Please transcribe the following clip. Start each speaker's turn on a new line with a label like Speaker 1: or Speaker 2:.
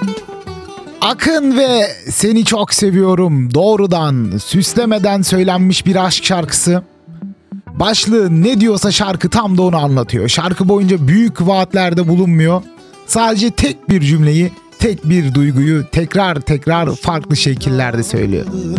Speaker 1: Akın ve Seni Çok Seviyorum doğrudan süslemeden söylenmiş bir aşk şarkısı. Başlığı ne diyorsa şarkı tam da onu anlatıyor. Şarkı boyunca büyük vaatlerde bulunmuyor. Sadece tek bir cümleyi, tek bir duyguyu tekrar tekrar farklı şekillerde söylüyor.